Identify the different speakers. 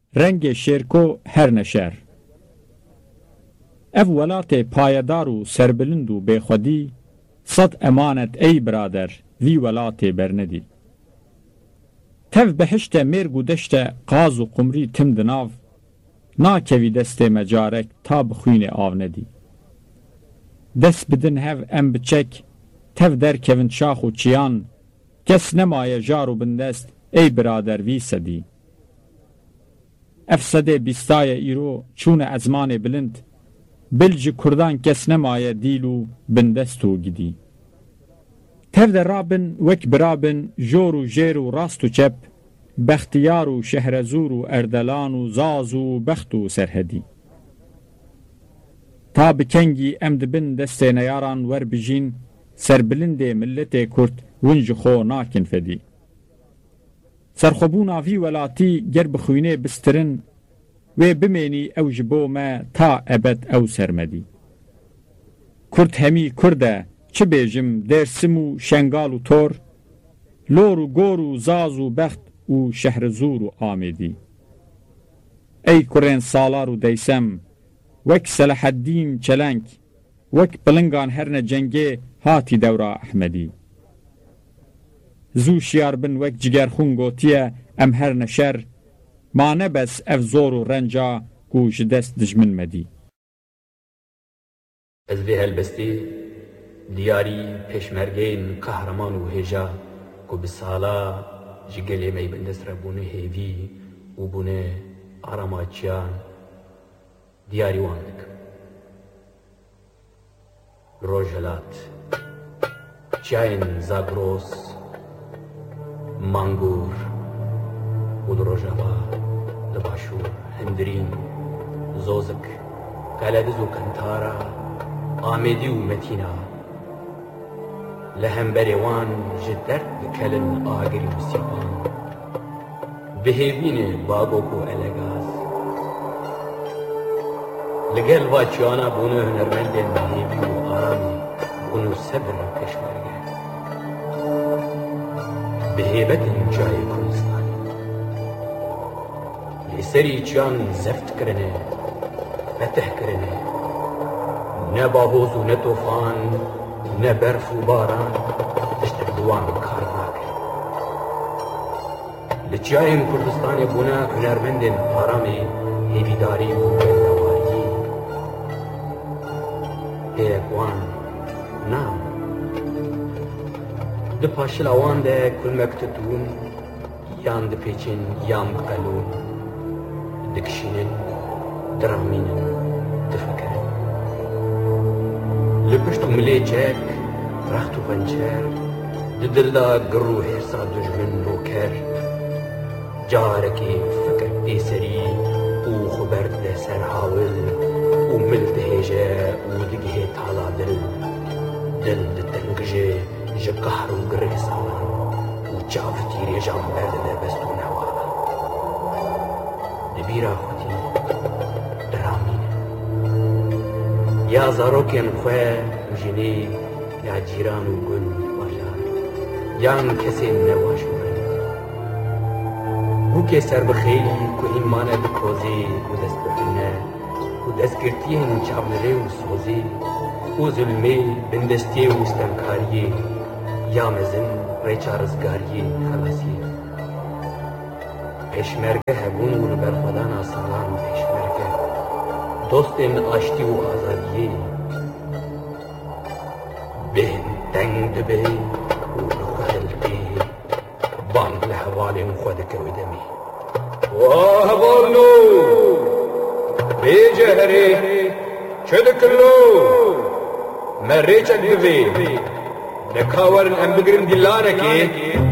Speaker 1: رنگ شیرکو هر نشر. اف ولات پایدار و سربلند و بخودی صد امانت ای برادر وی ولات برندی. تف بهشت مرگ و دشت قاز و قمری تم دناو ناکوی دست مجارک تا بخوین آو ندی. دست بدن هف ام بچک تف در کون شاخ و چیان کس نمای جارو بندست ای برادر وی سدی. افسده بیستای ایرو چون ازمان بلند بلج کردان کس نمای دیلو بندستو گدی. تف در رابن وک برابن جور و جیر و راست و چپ بختیار و شهرزور و اردلان و زاز و بخت و سرهدی. تا بکنگی امد بن دست نیاران ور بجین سربلند ملت کرد ونج خو ناکن فدی. سرخبون آفی ولاتی گر بخوینه بسترن و بمینی او جبو ما تا ابد او سرمدی. کرد همی کرده چه بیجم درسم و شنگال و تور لور و گور و زاز و بخت و شهرزور و آمدی. ای کرین سالار و دیسم وک صلاح الدین چلنگ وک بلنگان هرن جنگه هاتی دورا احمدی. زو شیار بن وک جگر خون گوتیه ام هر نشر ما نبس اف زور و رنجا گوش دست دجمن مدی.
Speaker 2: از به هلبستی دیاری پشمرگین قهرمان و هجا کو بسالا جگلی می بندست ربونه هیوی و بونه آراماچیان دیاری واندک روژلات چاین زاگروس مانگور و دروژاوا دباشور هندرین زوزک کالدز و کنتارا آمدی و متینا لهم بریوان جدرد کلن آگری و سیبان بهیبین باگوک و الگاز لگل واچیانا بونه هنرمندین بهیبی و آرامی بونو صبر پشمرگه بهیبت جای کردستانی لسری چیان زفت کرنه فتح کرنه نه باهوز و نه توفان نه برف و باران تشتر دوام کار ناکر لچیایم کردستانی بونه هنرمندین آرامی هیویداری و بندواری هیکوان نام ده پاشل آوان ده کل مکتتون یان ده پیچین یان بقلون دکشینن درامینن دفکرن لپشت و ملی چک رخت و پنچر ده دلدا گرو حرسا دجمن روکر جارکی فکر ایسری او خبرد ده سر حاول و ملد هیجه و دگه تالا دل ده تنگجه جه قهر و گره سالان و جاف تیری جام برد ده بستو نوالا ده بیرا خودی درامینه یا زاروکین خواه و جنی یا جیران و گل واجار یان کسی نواشو رنگ بو که سر بخیلی که این مانه بکوزی و دست ببینه و دست گرتین چابنره و سوزی و ظلمی بندستی و استنکاری یا مزن ریچارزگاری خلاصی پشمرگه هبون و برخودان سالان پشمرگه دوستن آشتی و آزادی بهن دنگ دبی و نخلتی بانگ لحوالیم خود کویدمی واه بولنو بیجهری چدکلو مریچ البوی لکاورن ام بگرم دلانکی